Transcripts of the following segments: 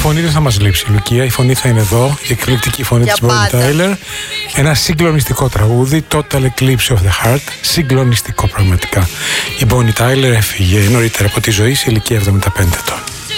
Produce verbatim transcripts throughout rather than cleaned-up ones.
φωνή δεν θα μας λείψει, Λουκία. Η φωνή θα είναι εδώ, η εκπληκτική φωνή της Bonnie Tyler. Ένα συγκλονιστικό τραγούδι, Total Eclipse of the Heart. Συγκλονιστικό πραγματικά. Η Bonnie Tyler έφυγε νωρίτερα από τη ζωή σε ηλικία εβδομήντα πέντε ετών.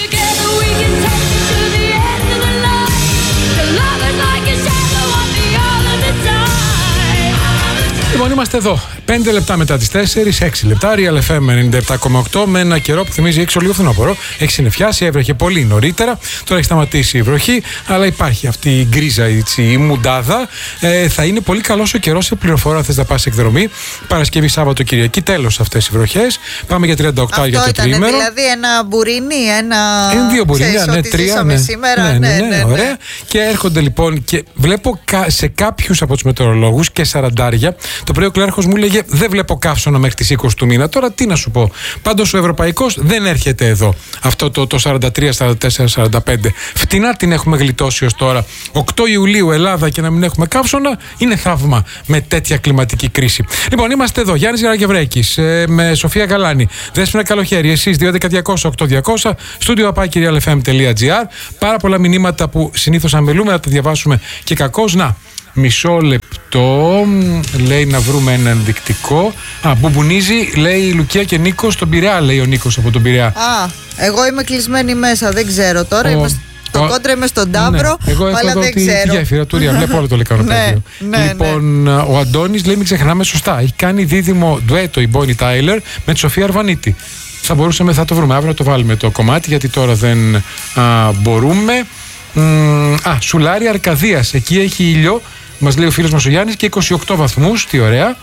Λοιπόν, είμαστε εδώ. πέντε λεπτά μετά τις τέσσερις, έξι λεπτά. Real εφ εμ ενενήντα επτά κόμμα οκτώ με ένα καιρό που θυμίζει έξω λίγο φθινόπωρο. Έχει συννεφιάσει, έβρεχε πολύ νωρίτερα. Τώρα έχει σταματήσει η βροχή, αλλά υπάρχει αυτή η γκρίζα, έτσι, η μουντάδα. Ε, θα είναι πολύ καλός ο καιρός σε πληροφορά. Θες να πας εκδρομή. Παρασκευή, Σάββατο, Κυριακή. Τέλος αυτές οι βροχές. Πάμε για τριάντα οκτώ για το τρίμερο. Δηλαδή ένα μπουρίνι, ένα. Είναι δύο μπουρίνια, ναι, τρία. Ναι. Σήμερα, ναι, ναι, ναι, ναι, ναι, ναι, ωραία. Και έρχονται λοιπόν και βλέπω σε κάποιους από τους μετεωρολόγους και σαραντάρια. Το πρωί ο κλέρχος μου λέγε: δεν βλέπω καύσωνα μέχρι τις είκοσι του μήνα. Τώρα τι να σου πω. Πάντως ο ευρωπαϊκός δεν έρχεται εδώ. Αυτό το, το σαράντα τρία, σαράντα τέσσερα, σαράντα πέντε. Φτηνά την έχουμε γλιτώσει ως τώρα. οκτώ Ιουλίου Ελλάδα και να μην έχουμε καύσωνα είναι θαύμα με τέτοια κλιματική κρίση. Λοιπόν, είμαστε εδώ. Γιάννης Γεραγευρέκης ε, με Σοφία Γαλάνη. Δέσποινα Καλοχέρη. Εσείς δύο δέκα διακόσια οκτώ διακόσια. Στούντιο παπάκι real εφ εμ τελεία τζι άρ. Πάρα πολλά μηνύματα που συνήθως αμελούμε να τα διαβάσουμε και κακώς. Να. Μισό λεπτό, λέει να βρούμε ένα ενδεικτικό. Α, μπουμπουνίζει, λέει η Λουκία και Νίκος στον Πειραιά, λέει ο Νίκος από τον Πειραιά. Α, εγώ είμαι κλεισμένη μέσα, δεν ξέρω τώρα. Ο... Είμαι στο ο... κόντρα, είμαι στον Ταύρο, ναι, εγώ αλλά εδώ δεν τη, ξέρω. τη γέφυρα του Ρία, βλέπω όλο το λεκανοπέδιο. ναι, ναι, λοιπόν, ναι. Ο Αντώνης λέει: μην ξεχνάμε σωστά. Έχει κάνει δίδυμο ντουέτο η Bonnie Tyler με τη Σοφία Αρβανίτη. Θα μπορούσαμε, θα το βρούμε αύριο να το βάλουμε το κομμάτι, γιατί τώρα δεν α, μπορούμε. Μ, α, Σουλάρι Αρκαδίας, εκεί έχει ήλιο. Μας λέει ο φίλος μας ο Γιάννης και είκοσι οκτώ βαθμούς, τι ωραία.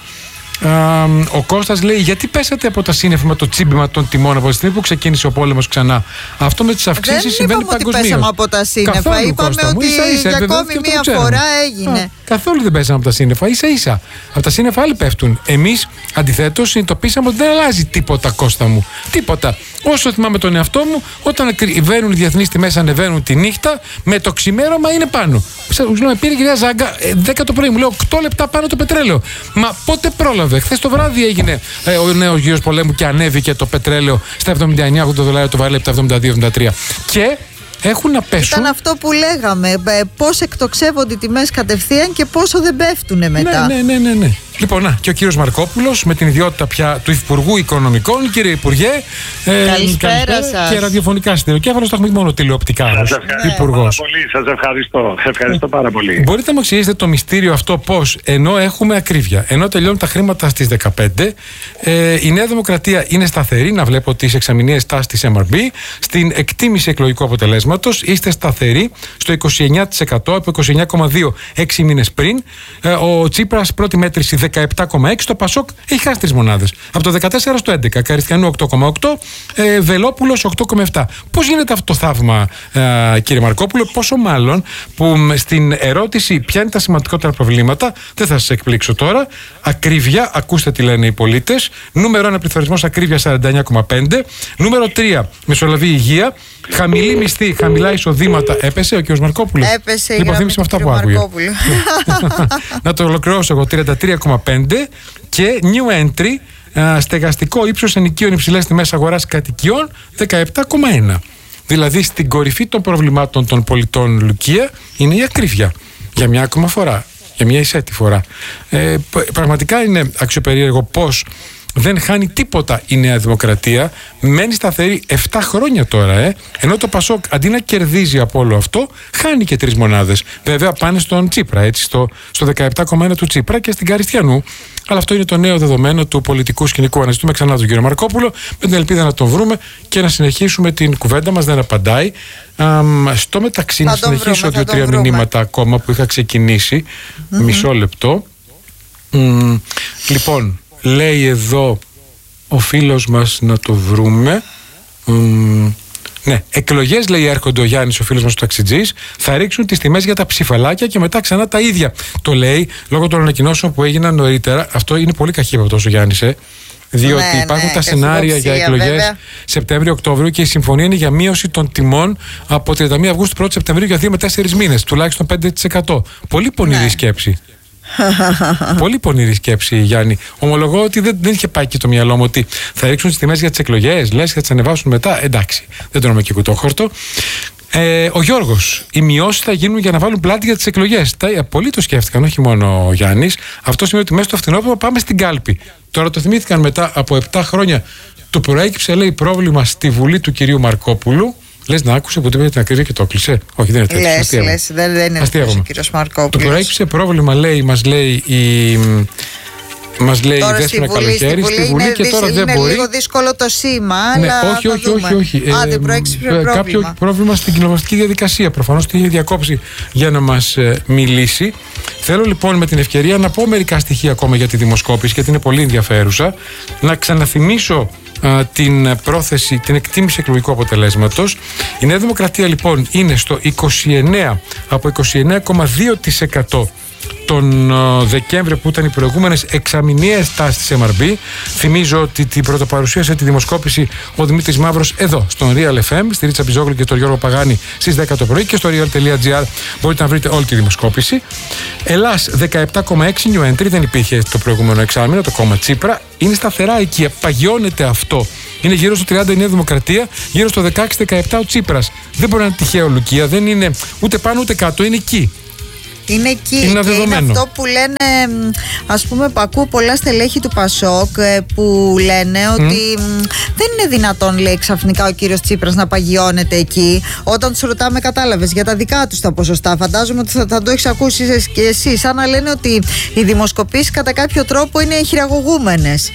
Α, ο Κώστας λέει: γιατί πέσατε από τα σύννεφα με το τσίμπημα των τιμών από τη στιγμή που ξεκίνησε ο πόλεμος ξανά? Αυτό με τις αυξήσεις συμβαίνει παγκοσμίως. Δεν είπαμε ότι πέσαμε από τα σύννεφα. Καθόλου, είπαμε Κώστα ότι ίσα, ίσα, για ακόμη μία φορά έγινε. Α, καθόλου δεν πέσαμε από τα σύννεφα, ίσα ίσα. Από τα σύννεφα άλλοι πέφτουν. Εμείς αντιθέτως συνειδητοποίησαμε ότι δεν αλλάζει τίποτα, Κώστα μου. Τίποτα. Όσο θυμάμαι τον εαυτό μου, όταν βαίνουν οι διεθνείς τιμές, ανεβαίνουν τη νύχτα, με το ξημέρωμα είναι πάνω. Με πήρε η κυρία Ζάγκα δέκα το πρωί, μου λέει οκτώ λεπτά πάνω το πετρέλαιο. Μα πότε πρόλαβε? Χθες το βράδυ έγινε ε, ο νέος γύρος πολέμου και ανέβηκε το πετρέλαιο στα εβδομήντα εννιά ογδόντα δολάρια το βαρέλι από τα εβδομήντα δύο εβδομήντα τρία. Και έχουν να πέσουν. Ήταν αυτό που λέγαμε. Πώς εκτοξεύονται οι τιμές κατευθείαν και πόσο δεν πέφτουν μετά. Ναι, ναι, ναι, ναι, ναι. Λοιπόν, να, και ο κύριος Μαρκόπουλος με την ιδιότητα πια του Υφυπουργού Οικονομικών. Κύριε Υπουργέ, ε, καλησπέρα σας. Και ραδιοφωνικά στερεοκέφαλος, το έχουμε μόνο τηλεοπτικά. Σας ευχαριστώ πάρα πολύ. Σας ευχαριστώ. Ευχαριστώ πάρα πολύ. Μπορείτε να μου εξηγήσετε το μυστήριο αυτό, πώς ενώ έχουμε ακρίβεια, ενώ τελειώνουν τα χρήματα στις δεκαπέντε, ε, η Νέα Δημοκρατία είναι σταθερή? Να βλέπω τις εξαμηνιαίες τάσεις της εμ αρ μπι. Στην εκτίμηση εκλογικού αποτελέσματος είστε σταθεροί στο είκοσι εννιά τοις εκατό από είκοσι εννιά κόμμα δύο έξι μήνες πριν. Ε, ο Τσίπρας πρώτη μέτρηση δεκαεπτά κόμμα έξι. Το Πασόκ έχει χάσει τρεις μονάδες. Από το δεκατέσσερα στο έντεκα. Καριστιανού οκτώ κόμμα οκτώ. Ε, Βελόπουλος οκτώ κόμμα επτά. Πώς γίνεται αυτό το θαύμα, ε, κύριε Μαρκόπουλο? Πόσο μάλλον που στην ερώτηση ποια είναι τα σημαντικότερα προβλήματα, δεν θα σας εκπλήξω τώρα. Ακρίβεια, ακούστε τι λένε οι πολίτες. Νούμερο ένα πληθωρισμός, ακρίβεια σαράντα εννιά κόμμα πέντε. Νούμερο τρία μεσολαβή υγεία. Χαμηλή μισθή, χαμηλά εισοδήματα. Έπεσε ο κ. Μαρκόπουλο. Έπεσε. Υποθύμησε με αυτά που άκουγε. Να το ολοκληρώσω εγώ. τριάντα τρία κόμμα πέντε. Και new entry, στεγαστικό ύψος ενοικίων, υψηλές τιμές αγοράς κατοικιών, δεκαεπτά κόμμα ένα. Δηλαδή στην κορυφή των προβλημάτων των πολιτών, Λουκία, είναι η ακρίβεια. Για μια ακόμα φορά. Για μια εισέτη φορά. Ε, πραγματικά είναι αξιοπερίεργο πώς δεν χάνει τίποτα η Νέα Δημοκρατία. Μένει σταθερή επτά χρόνια τώρα, ε. Ενώ το Πασόκ αντί να κερδίζει από όλο αυτό, χάνει και τρεις μονάδες. Βέβαια πάνε στον Τσίπρα, έτσι, στο, στο δεκαεπτά κόμμα ένα του Τσίπρα και στην Καριστιανού. Αλλά αυτό είναι το νέο δεδομένο του πολιτικού σκηνικού. Αναζητούμε ξανά τον κύριο Μαρκόπουλο με την ελπίδα να τον βρούμε και να συνεχίσουμε την κουβέντα μας. Δεν απαντάει. Α, στο μεταξύ, να συνεχίσω δύο-τρία μηνύματα ακόμα που είχα ξεκινήσει. Mm-hmm. Μισό λεπτό. Μ, λοιπόν. Λέει εδώ ο φίλος μας, να το βρούμε. Μ, ναι, εκλογές, λέει, έρχονται, ο Γιάννης, ο φίλος μας ο ταξιτζής, θα ρίξουν τις τιμές για τα ψηφαλάκια και μετά ξανά τα ίδια. Το λέει λόγω των ανακοινώσεων που έγιναν νωρίτερα. Αυτό είναι πολύ καχύποπτος ο Γιάννης, ε. Διότι ναι, υπάρχουν ναι, τα σενάρια για εκλογές Σεπτέμβριο-Οκτώβριο και η συμφωνία είναι για μείωση των τιμών από τριάντα μία Αυγούστου πρώτη Σεπτεμβρίου για δύο με τέσσερις μήνες, τουλάχιστον πέντε τοις εκατό. Πολύ πονηρή ναι. σκέψη. Πολύ πονηρή σκέψη, Γιάννη. Ομολογώ ότι δεν, δεν είχε πάει και το μυαλό μου ότι θα ρίξουν τις τιμές για τις εκλογές. Λες και θα τις ανεβάσουν μετά. Εντάξει, δεν τρώμε και κουτόχορτο. Ε, ο Γιώργος, οι μειώσεις θα γίνουν για να βάλουν πλάτη για τις εκλογές. Τα, πολλοί το σκέφτηκαν, όχι μόνο ο Γιάννης. Αυτό σημαίνει ότι μέσα στο φθινόπωρο πάμε στην κάλπη. Τώρα το θυμήθηκαν μετά από επτά χρόνια. Το προέκυψε, λέει, πρόβλημα στη Βουλή του κυρίου Μαρκόπουλου. Λες να άκουσε που το είπε την ακρίβεια και το κλείσε. Όχι, δεν είναι τέτοιο. Λες, λες, δεν, δεν είναι ο κύριος Μαρκόπουλος. Το προέκυψε πρόβλημα, λέει, μας λέει η. Μας λέει η Δέσποινα Καλοκαίρη στη Βουλή, στη Βουλή και τώρα δεν είναι μπορεί. Είναι λίγο δύσκολο το σήμα, ναι, αλλά. Όχι, όχι, όχι, όχι. Α, δεν προέκυψε πρόβλημα. Κάποιο πρόβλημα στην κοινοβουλευτική διαδικασία. Προφανώς την είχε διακόψει για να μας ε, μιλήσει. Θέλω λοιπόν με την ευκαιρία να πω μερικά στοιχεία ακόμα για τη δημοσκόπηση, γιατί είναι πολύ ενδιαφέρουσα. Να ξαναθυμίσω α, την πρόθεση, την εκτίμηση εκλογικού αποτελέσματος. Η Νέα Δημοκρατία λοιπόν είναι στο είκοσι εννέα από είκοσι εννέα κόμμα δύο τοις εκατό τον uh, Δεκέμβριο που ήταν οι προηγούμενες εξαμηνιαίες τάσεις της εμ αρ μπι. Θυμίζω ότι την πρωτοπαρουσίασε τη δημοσκόπηση ο Δημήτρης Μαύρος εδώ στον Real εφ εμ, στη Ρίτσα Μπιζόγλου και τον Γιώργο Παγάνη στις δέκα το πρωί, και στο real τελεία gr μπορείτε να βρείτε όλη τη δημοσκόπηση. Ελλάς δεκαεπτά κόμμα έξι, New Entry, δεν υπήρχε το προηγούμενο εξάμηνο, το κόμμα Τσίπρα. Είναι σταθερά εκεί, παγιώνεται αυτό. Είναι γύρω στο τριάντα η Νέα Δημοκρατία, γύρω στο δεκαέξι δεκαεπτά ο Τσίπρας. Δεν μπορεί να είναι τυχαίο, Λουκία, δεν είναι ούτε πάνω ούτε κάτω, είναι εκεί. Είναι εκεί. Είναι, και είναι αυτό που λένε, ας πούμε, ακούω πολλά στελέχη του Πασόκ που λένε mm. ότι δεν είναι δυνατόν, λέει, ξαφνικά ο κύριος Τσίπρας να παγιώνεται εκεί. Όταν τους ρωτάμε, κατάλαβες, για τα δικά τους τα ποσοστά, φαντάζομαι ότι θα, θα το έχεις ακούσει και εσύ, σαν να λένε ότι οι δημοσκοπήσεις κατά κάποιο τρόπο είναι χειραγωγούμενες.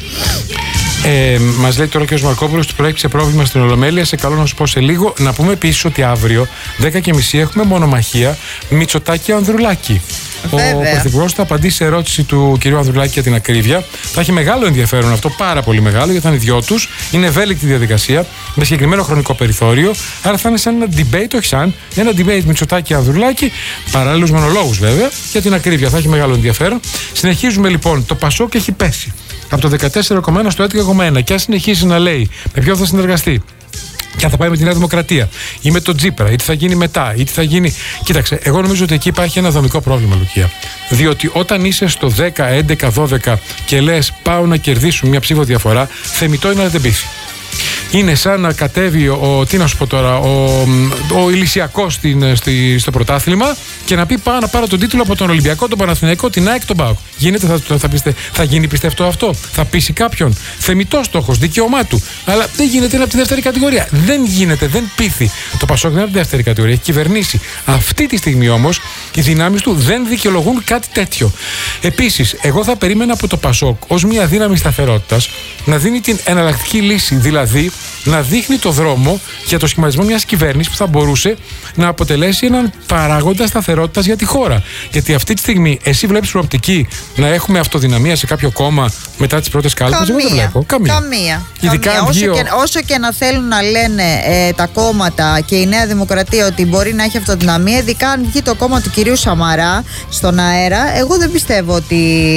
Ε, Μας λέει τώρα ο κ. Μαρκόπουλος ότι προέκυψε πρόβλημα στην Ολομέλεια. Σε καλό να σου πω σε λίγο. Να πούμε επίσης ότι αύριο δέκα και μισή έχουμε μονομαχία Μητσοτάκη-Ανδρουλάκη. Βέβαια. Ο Πρωθυπουργός θα απαντήσει σε ερώτηση του κ. Ανδρουλάκη για την ακρίβεια. Θα έχει μεγάλο ενδιαφέρον αυτό, πάρα πολύ μεγάλο, γιατί θα είναι οι δυο τους. Είναι ευέλικτη διαδικασία, με συγκεκριμένο χρονικό περιθώριο. Άρα θα είναι σαν ένα debate, όχι σαν ένα debate Μητσοτάκη-Ανδρουλάκη, παράλληλους μονολόγους βέβαια, για την ακρίβεια. Θα έχει μεγάλο ενδιαφέρον. Συνεχίζουμε λοιπόν. Το Πασόκ έχει πέσει από το δεκατέσσερα κόμμα ένα στο έντεκα κόμμα ένα και αν συνεχίσει να λέει με ποιον θα συνεργαστεί και αν θα πάει με τη Νέα Δημοκρατία ή με τον Τσίπρα ή τι θα γίνει μετά ή τι θα γίνει. Κοίταξε, εγώ νομίζω ότι εκεί υπάρχει ένα δομικό πρόβλημα, Λουκία. Διότι όταν είσαι στο δέκα, έντεκα, δώδεκα και λες πάω να κερδίσουν μια ψήφο διαφορά, θεμιτό είναι να δεν πείθει. Είναι σαν να κατέβει ο, τι να σου πω τώρα, ο, ο Ηλυσιακός στην, στη, στο πρωτάθλημα και να πει πάω να πάρω τον τίτλο από τον Ολυμπιακό, τον Παναθηναϊκό, την ΑΕΚ, τον ΠΑΟΚ. Γίνεται, θα, θα, πιστε, θα γίνει πιστεύω αυτό, θα πείσει κάποιον. Θεμιτός στόχος, δικαίωμά του. Αλλά δεν γίνεται, είναι από τη δεύτερη κατηγορία. Δεν γίνεται, δεν πείθει. Το Πασόκ δεν είναι από τη δεύτερη κατηγορία, έχει κυβερνήσει. Αυτή τη στιγμή όμως οι δυνάμεις του δεν δικαιολογούν κάτι τέτοιο. Επίσης, εγώ θα περίμενα από το Πασόκ ως μια δύναμη σταθερότητας να δίνει την εναλλακτική λύση, δηλαδή να δείχνει το δρόμο για το σχηματισμό μιας κυβέρνησης που θα μπορούσε να αποτελέσει έναν παράγοντα σταθερότητας για τη χώρα. Γιατί αυτή τη στιγμή εσύ βλέπεις προοπτική να έχουμε αυτοδυναμία σε κάποιο κόμμα μετά τις πρώτες κάλπες? Εγώ δεν βλέπω. Καμία. Καμία. Ειδικά Καμία. Όσο, δύο... και, όσο και να θέλουν να λένε ε, τα κόμματα και η Νέα Δημοκρατία ότι μπορεί να έχει αυτοδυναμία, ειδικά αν βγει το κόμμα του κυρίου Σαμαρά στον αέρα, εγώ δεν πιστεύω ότι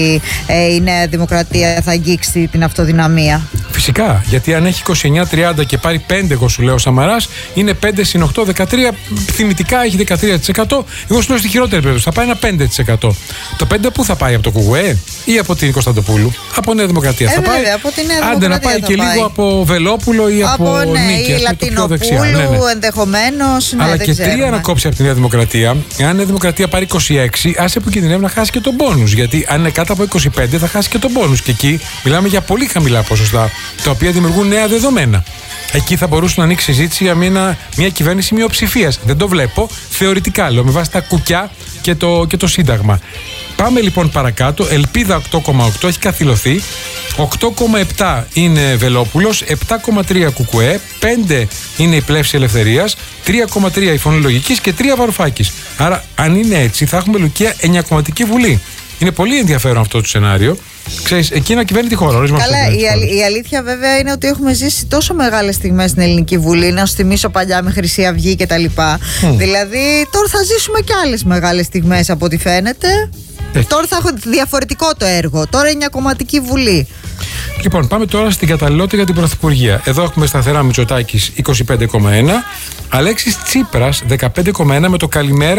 ε, η Νέα Δημοκρατία θα αγγίξει την αυτοδυναμία. Φυσικά, γιατί αν έχει είκοσι εννέα τριάντα και πάρει πέντε, εγώ σου λέω, ο Σαμαράς, είναι πέντε συν οκτώ, δεκατρία. Θυμητικά έχει δεκατρία τοις εκατό. Εγώ σου λέω στη χειρότερη περίπτωση, θα πάει ένα πέντε τοις εκατό. Το πέντε πού θα πάει, από το Κουγουέ ή από την Κωνσταντοπούλου? Από Νέα Δημοκρατία Ε, θα βέβαια, πάει. από τη Νέα Άντε να Δημοκρατία πάει θα και πάει. λίγο από Βελόπουλο ή από, από ναι, Νίκη. ή Λατινοπούλου, ναι, ναι. ενδεχομένως. Ναι, Αλλά δεν και ξέρουμε. τρία να κόψει από τη Νέα Δημοκρατία. Αν η Νέα Δημοκρατία πάρει είκοσι έξι, άσε που κινδυνεύει να χάσει και τον μπόνους. Γιατί αν είναι κάτω από είκοσι πέντε, θα χάσει και τον μπόνους. Και εκεί μιλάμε για πολύ χαμηλά ποσοστά, τα οποία δημιουργούν νέα δεδομένα. Εκεί θα μπορούσε να ανοίξει συζήτηση για μια, μια κυβέρνηση μειοψηφίας. Δεν το βλέπω. Θεωρητικά λέω, με βάση τα κουκιά και το, και το Σύνταγμα. Πάμε λοιπόν παρακάτω. Ελπίδα οκτώ κόμμα οκτώ έχει καθυλωθεί. οκτώ κόμμα επτά είναι Βελόπουλος, επτά κόμμα τρία Κουκουέ, πέντε είναι η Πλεύση Ελευθερίας, τρία κόμμα τρία η Φωνή Λογικής και τρία Βαρουφάκης. Άρα, αν είναι έτσι, θα έχουμε, Λουκία, εννιακομματική βουλή. Είναι πολύ ενδιαφέρον αυτό το σενάριο. Ξέρεις, εκεί να κυβέρνει τη χώρα. Καλά, η, αλ, η αλήθεια βέβαια είναι ότι έχουμε ζήσει τόσο μεγάλες στιγμές στην Ελληνική Βουλή. Να σου θυμίσω παλιά με Χρυσή Αυγή και τα λοιπά. Mm. Δηλαδή, τώρα θα ζήσουμε κι άλλες μεγάλες στιγμές από ό,τι φαίνεται. Ε. Τώρα θα έχω διαφορετικό το έργο. Τώρα είναι μια κομματική βουλή. Λοιπόν, πάμε τώρα στην καταλληλότητα για την Πρωθυπουργία. Εδώ έχουμε σταθερά Μητσοτάκης είκοσι πέντε κόμμα ένα, Αλέξης Τσίπρας δεκαπέντε κόμμα ένα με το καλημέρα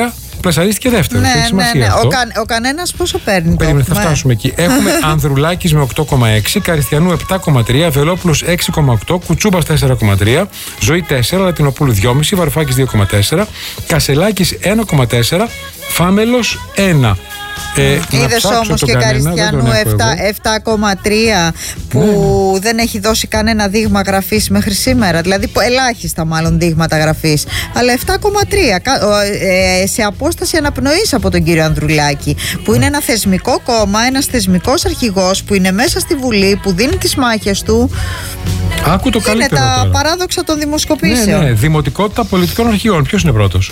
πλασαρίστηκε δεύτερο. Ναι, έχει σημασία. Ναι, ναι. Αυτό. Ο, κα, ο κανένας πόσο παίρνει? Περίμενε, θα φτάσουμε εκεί. Έχουμε Ανδρουλάκης με οκτώ κόμμα έξι, Καριστιανού επτά κόμμα τρία, Βελόπουλος έξι κόμμα οκτώ, Κουτσούμπας τέσσερα κόμμα τρία, Ζωή τέσσερα, Λατινοπούλου δυόμισι, Βαρουφάκης δύο κόμμα τέσσερα, Κασελάκης ένα κόμμα τέσσερα, Φάμελος ένα. Ε, Είδες όμως και Καριστιανού επτά κόμμα τρία που ναι. δεν έχει δώσει κανένα δείγμα γραφής μέχρι σήμερα. Δηλαδή ελάχιστα μάλλον δείγματα γραφής. Αλλά επτά κόμμα τρία ε, σε απόσταση αναπνοής από τον κύριο Ανδρουλάκη, που είναι ένα θεσμικό κόμμα, ένας θεσμικός αρχηγός που είναι μέσα στη Βουλή, που δίνει τις μάχες του. Άκου το καλύτερο. Είναι τα τώρα. παράδοξα των δημοσκοπήσεων. Ναι, ναι. Δημοτικότητα πολιτικών αρχηγών. Ποιος είναι πρώτος?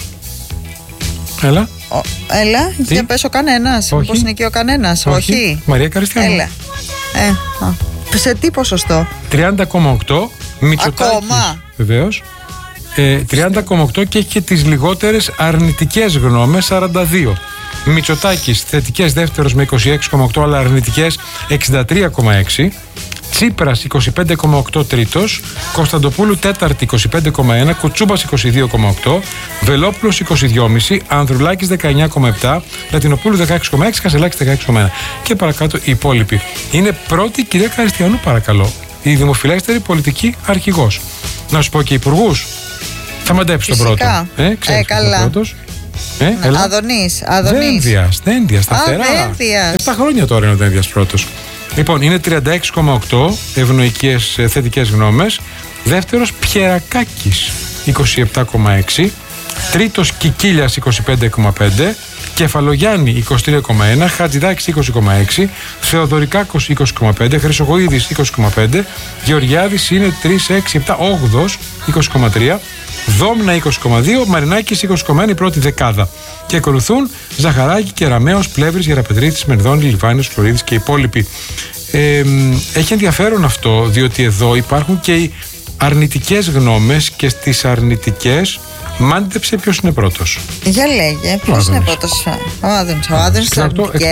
Έλα. Ο, έλα, τι? Για πες ο κανένας. Πώς είναι και ο κανένας? Όχι. Όχι. Μαρία Καριστιανού. Έλα. Ε, α, σε τι ποσοστό? τριάντα κόμμα οκτώ. Μητσοτάκης. Ακόμα. Βεβαίως. Ε, τριάντα κόμμα οκτώ και έχει και τις λιγότερες αρνητικές γνώμες, σαράντα δύο. Μητσοτάκης θετικές δεύτερος με είκοσι έξι κόμμα οκτώ, αλλά αρνητικές εξήντα τρία κόμμα έξι. Τσίπρας είκοσι πέντε κόμμα οκτώ τρίτος, Κωνσταντοπούλου τέταρτη είκοσι πέντε κόμμα ένα, Κουτσούμπας είκοσι δύο κόμμα οκτώ, Βελόπουλος είκοσι δύο κόμμα πέντε, Ανδρουλάκης δεκαεννιά κόμμα επτά, Λατινοπούλου δεκαέξι κόμμα έξι, Κασελάκης δεκαέξι κόμμα ένα. Και παρακάτω οι υπόλοιποι. Είναι πρώτη η κυρία Καριστιανού, παρακαλώ. Η δημοφιλέστερη πολιτική αρχηγός. Να σου πω και υπουργούς. Θα μαντέψει τον πρώτο. Ε, ε καλά. Πρώτος. Ε, Αδωνής, Αδωνής. Δένδιας, Δένδιας, σταθερά. επτά χρόνια τώρα είναι ο Δένδιας πρώτος. Λοιπόν, είναι τριάντα έξι κόμμα οκτώ ευνοϊκές θετικές γνώμες. Δεύτερος Πιερακάκης είκοσι επτά κόμμα έξι. Τρίτος Κικίλιας είκοσι πέντε κόμμα πέντε. Κεφαλογιάννη είκοσι τρία κόμμα ένα. Χατζηδάκης είκοσι κόμμα έξι. Θεοδωρικάκος είκοσι κόμμα πέντε. Χρυσοχοΐδης είκοσι κόμμα πέντε. Γεωργιάδης είναι τρία, έξι, επτά, όγδοος είκοσι κόμμα τρία. Δόμνα είκοσι κόμμα δύο. Μαρινάκης είκοσι κόμμα ένα, η πρώτη δεκάδα. Και ακολουθούν Ζαχαράκη, Κεραμέως, Πλεύρης, Γεραπετρίτης, Μενδώνη, Λιβάνιος, Φλωρίδης και οι υπόλοιποι. Ε, έχει ενδιαφέρον αυτό, διότι εδώ υπάρχουν και οι αρνητικές γνώμες, και στις αρνητικές μάντεψε ποιος είναι πρώτος. Για λέγε, ποιος είναι πρώτος? Ο Άδωνης. Ο Άδωνης στις αρνητικές.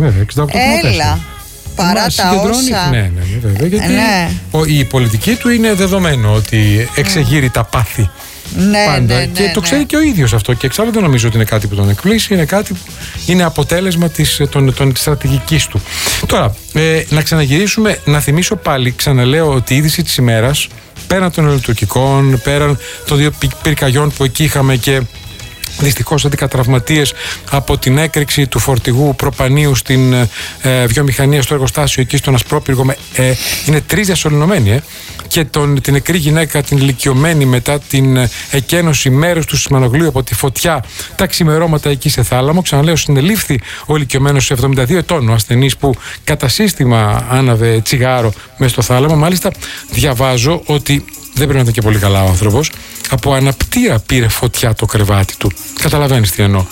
Έλα, παρά τα όσα. Ναι, ναι, βέβαια. Γιατί ναι. Ο, η πολιτική του είναι δεδομένο ότι εξεγείρει τα πάθη. Ναι, πάντα. Ναι, ναι, και ναι. το ξέρει και ο ίδιος αυτό. Και εξάλλου δεν νομίζω ότι είναι κάτι που τον εκπλήσει. Είναι κάτι που είναι αποτέλεσμα της, των, των, της στρατηγικής του. Τώρα, ε, να ξαναγυρίσουμε, να θυμίσω πάλι, ξαναλέω ότι η είδηση της ημέρας, πέραν των ελληνοτουρκικών, πέραν των δύο πυρκαγιών που εκεί είχαμε και δυστυχώς αντικατραυματίες από την έκρηξη του φορτηγού προπανίου στην ε, βιομηχανία, στο εργοστάσιο εκεί στον Ασπρόπυργο, ε, είναι τρεις διασωληνωμένοι, ε, και τον, την νεκρή γυναίκα, την ηλικιωμένη, μετά την ε, εκένωση μέρους του Σιμανογλίου από τη φωτιά τα ξημερώματα εκεί σε Θάλαμο. Ξαναλέω, συνελήφθη ο ηλικιωμένος εβδομήντα δύο ετών, ο ασθενής που κατά σύστημα άναβε τσιγάρο μέσα στο Θάλαμο. Μάλιστα, διαβάζω ότι δεν πρέπει να ήταν και πολύ καλά ο άνθρωπος. Από αναπτήρα πήρε φωτιά το κρεβάτι του. Καταλαβαίνεις τι εννοώ.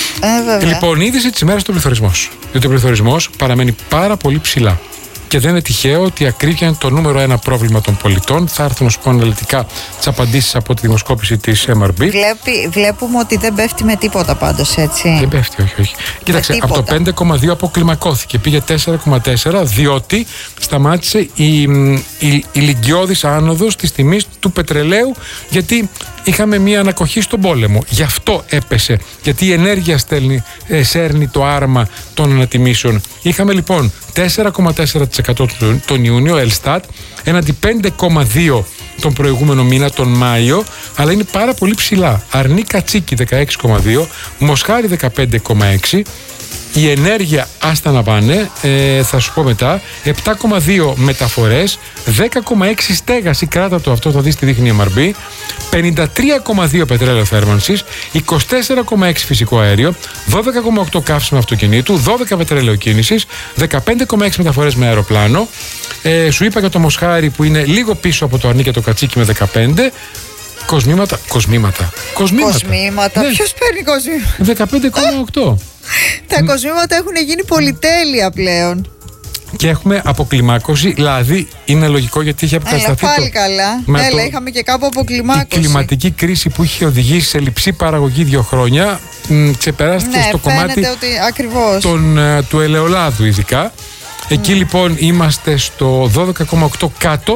Ε, λοιπόν, η είδηση της ημέρας είναι ο πληθωρισμός. Διότι ο πληθωρισμός παραμένει πάρα πολύ ψηλά. Και δεν είναι τυχαίο ότι η ακρίβεια είναι το νούμερο ένα πρόβλημα των πολιτών. Θα έρθω να σου πω αναλυτικά τις απαντήσεις από τη δημοσκόπηση της εμ αρ μπι. Βλέπει, βλέπουμε ότι δεν πέφτει με τίποτα πάντως, έτσι. Δεν πέφτει, όχι, όχι. Κοίταξε, από το πέντε κόμμα δύο αποκλιμακώθηκε. Πήγε τέσσερα κόμμα τέσσερα, διότι σταμάτησε η, η, η λυγκιώδης άνοδος της τιμής του πετρελαίου, γιατί είχαμε μία ανακοχή στον πόλεμο. Γι' αυτό έπεσε. Γιατί η ενέργεια στέλνει, ε, σέρνει το άρμα των ανατιμήσεων. Είχαμε λοιπόν τέσσερα κόμμα τέσσερα τοις εκατό τον Ιούνιο, Ελστάτ, έναντι πέντε κόμμα δύο τον προηγούμενο μήνα, τον Μάιο, αλλά είναι πάρα πολύ ψηλά. Αρνή Κατσίκη δεκαέξι κόμμα δύο, Μοσχάρη δεκαπέντε κόμμα έξι. Η ενέργεια, άστα να πάνε, ε, θα σου πω μετά, επτά κόμμα δύο μεταφορές, δέκα κόμμα έξι στέγαση, κράτα το αυτό, θα δεις τι δείχνει η εμ αρ μπι, πενήντα τρία κόμμα δύο πετρέλαιο θέρμανσης, είκοσι τέσσερα κόμμα έξι φυσικό αέριο, δώδεκα κόμμα οκτώ καύσιμο αυτοκινήτου, δώδεκα πετρέλαιο κίνησης, δεκαπέντε κόμμα έξι μεταφορές με αεροπλάνο. Ε, σου είπα για το Μοσχάρι που είναι λίγο πίσω από το Αρνί και το Κατσίκι με δεκαπέντε. Κοσμήματα. Κοσμήματα. Κοσμήματα. Κοσμήματα. Ναι. Ποιος παίρνει κοσμήματα? δεκαπέντε κόμμα οκτώ. Τα κοσμήματα έχουν γίνει πολυτέλεια πλέον. Και έχουμε αποκλιμάκωση, δηλαδή είναι λογικό γιατί είχε αποκατασταθεί. Έλα, πάλι το... καλά. Έλα, είχαμε και κάπου αποκλιμάκωση. Η κλιματική κρίση που είχε οδηγήσει σε λειψή παραγωγή δύο χρόνια μ, ξεπεράστηκε ναι, στο κομμάτι ότι, ακριβώς. Τον, του ελαιολάδου ειδικά. Εκεί mm. λοιπόν είμαστε στο δώδεκα κόμμα οκτώ κάτω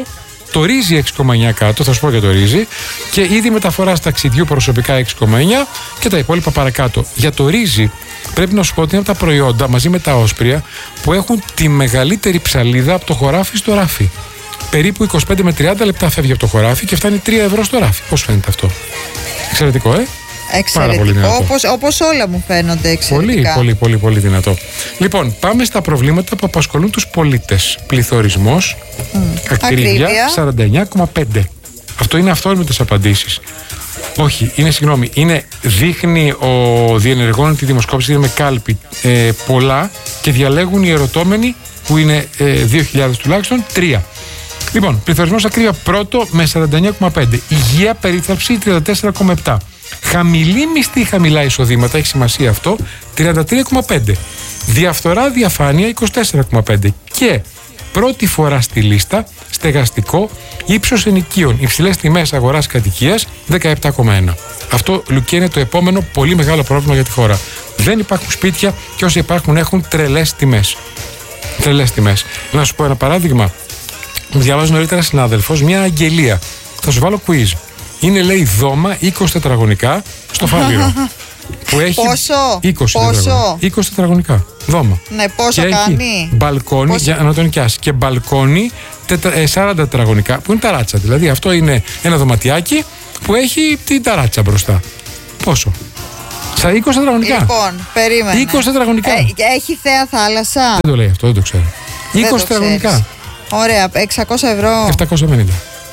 Το ρύζι έξι κόμμα εννιά κάτω, θα σου πω για το ρύζι. Και είδη μεταφοράς ταξιδιού προσωπικά έξι κόμμα εννιά και τα υπόλοιπα παρακάτω. Για το ρύζι πρέπει να σου πω ότι είναι από τα προϊόντα μαζί με τα όσπρια που έχουν τη μεγαλύτερη ψαλίδα από το χωράφι στο ράφι. Περίπου είκοσι πέντε με τριάντα λεπτά φεύγει από το χωράφι και φτάνει τρία ευρώ στο ράφι. Πώς φαίνεται αυτό? Εξαιρετικό, ε! Εξαιρετικό, όπως, όπως όλα μου φαίνονται εξαιρετικά. Πολύ, πολύ, πολύ, πολύ δυνατό. Λοιπόν, πάμε στα προβλήματα που απασχολούν τους πολίτες. Πληθωρισμός, mm. ακρίβεια, σαράντα εννιά κόμμα πέντε. Αυτό είναι αυθόρμητες απαντήσεις. Όχι, είναι συγγνώμη, είναι, δείχνει ο διενεργών τη δημοσκόπηση, είναι με κάλπη ε, πολλά και διαλέγουν οι ερωτώμενοι που είναι ε, δύο χιλιάδες τουλάχιστον, τρία. Λοιπόν, πληθωρισμός ακρίβεια πρώτο με σαράντα εννιά κόμμα πέντε. Υγεία περίθαλψη τριάντα τέσσερα κόμμα επτά. Χαμηλή μισθή, χαμηλά εισοδήματα, έχει σημασία αυτό, τριάντα τρία κόμμα πέντε. Διαφθορά, διαφάνεια, είκοσι τέσσερα κόμμα πέντε. Και πρώτη φορά στη λίστα, στεγαστικό, ύψος ενοικίων, υψηλές τιμές αγοράς κατοικίας, δεκαεπτά κόμμα ένα. Αυτό, Λουκία, είναι το επόμενο πολύ μεγάλο πρόβλημα για τη χώρα. Δεν υπάρχουν σπίτια και όσοι υπάρχουν έχουν τρελές τιμές. Τρελές τιμές. Να σου πω ένα παράδειγμα. Μου διαβάζει νωρίτερα συνάδελφος μια αγγελία. Θα σου βάλω quiz. Είναι, λέει, δώμα είκοσι τετραγωνικά στο Φάληρο. Που έχει πόσο? είκοσι, πόσο? Τετραγωνικά. είκοσι τετραγωνικά δώμα. Ναι, πόσο και κάνει? Έχει μπαλκόνι, πόσο? Για να τον νοικιάσει. Και μπαλκόνι σαράντα τετραγωνικά, που είναι ταράτσα. Δηλαδή αυτό είναι ένα δωματιάκι που έχει την ταράτσα μπροστά. Πόσο? Στα είκοσι τετραγωνικά. Λοιπόν, περίμενε. είκοσι τετραγωνικά. Ε, έχει θέα θάλασσα? Δεν το λέει αυτό, δεν το ξέρω. Δεν είκοσι τετραγωνικά. Ωραία, εξακόσια ευρώ. επτακόσια πενήντα.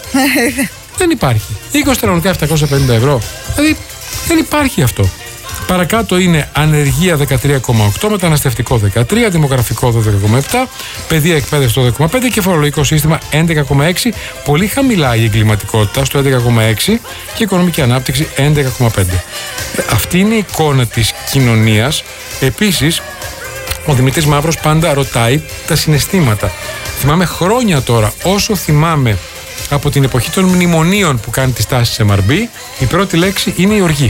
Δεν υπάρχει. είκοσι τετραγωνικά, επτακόσια πενήντα ευρώ. Δηλαδή δεν υπάρχει αυτό. Παρακάτω είναι ανεργία δεκατρία κόμμα οκτώ, μεταναστευτικό δεκατρία, δημογραφικό δώδεκα κόμμα επτά, παιδεία εκπαίδευση δώδεκα κόμμα πέντε και φορολογικό σύστημα έντεκα κόμμα έξι. Πολύ χαμηλά η εγκληματικότητα στο έντεκα κόμμα έξι και η οικονομική ανάπτυξη έντεκα κόμμα πέντε. Αυτή είναι η εικόνα της κοινωνίας. Επίσης, ο Δημήτρης Μαύρος πάντα ρωτάει τα συναισθήματα. Θυμάμαι χρόνια τώρα, όσο θυμάμαι από την εποχή των μνημονίων που κάνει τις τάσεις εμ αρ μπι, η πρώτη λέξη είναι η οργή.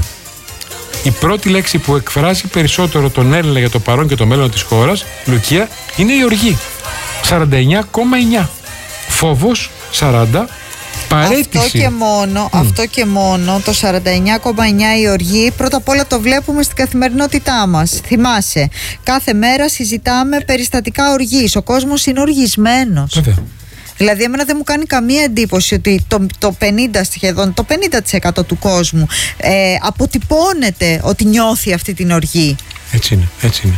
Η πρώτη λέξη που εκφράζει περισσότερο τον Έλληνα για το παρόν και το μέλλον της χώρας, Λουκία, είναι η οργή. σαράντα εννιά κόμμα εννιά. Φόβος, σαράντα. Παρέτηση. Αυτό και μόνο, mm. αυτό και μόνο, το σαράντα εννιά κόμμα εννιά η οργή, πρώτα απ' όλα το βλέπουμε στην καθημερινότητά μας. Θυμάσαι, κάθε μέρα συζητάμε περιστατικά οργής. Ο κόσμος είναι οργισμένος. Βέβαια. Δηλαδή, εμένα δεν μου κάνει καμία εντύπωση ότι το, το πενήντα σχεδόν, το πενήντα τοις εκατό του κόσμου ε, αποτυπώνεται ότι νιώθει αυτή την οργή. Έτσι είναι, έτσι είναι.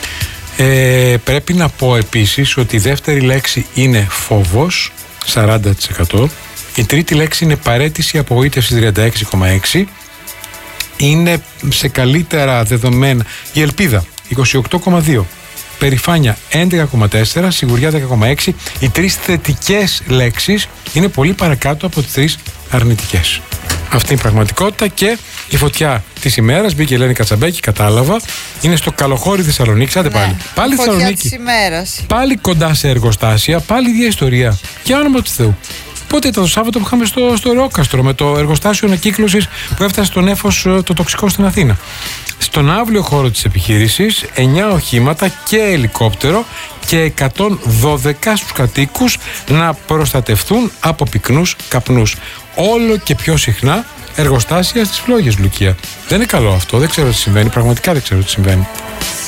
Ε, πρέπει να πω επίσης ότι η δεύτερη λέξη είναι φόβος, σαράντα τοις εκατό. Η τρίτη λέξη είναι παρέτηση, απογοήτευση, τριάντα έξι κόμμα έξι. Είναι σε καλύτερα δεδομένα η ελπίδα, είκοσι οκτώ κόμμα δύο. Περηφάνεια έντεκα κόμμα τέσσερα, σιγουριά δέκα κόμμα έξι. Οι τρεις θετικές λέξεις είναι πολύ παρακάτω από τις τρεις αρνητικές. Αυτή είναι η πραγματικότητα και η φωτιά της ημέρας μπήκε η Ελένη Κατσαμπέκη, κατάλαβα. Είναι στο Καλοχώρι Θεσσαλονίκη. Άντε πάλι. Ναι, πάλι φωτιά Θεσσαλονίκη. της ημέρας. Πάλι κοντά σε εργοστάσια, πάλι ίδια ιστορία. Και όνομα του Θεού. Πότε ήταν το Σάββατο που είχαμε στο, στο Ρεόκαστρο με το εργοστάσιο ανακύκλωσης που έφτασε στον Έφος το τοξικό στην Αθήνα. Στον αύριο χώρο της επιχείρησης, εννιά οχήματα και ελικόπτερο και εκατόν δώδεκα στους κατοίκους να προστατευτούν από πυκνούς καπνούς. Όλο και πιο συχνά εργοστάσια στις φλόγες, Λουκία. Δεν είναι καλό αυτό, δεν ξέρω τι συμβαίνει, πραγματικά δεν ξέρω τι συμβαίνει.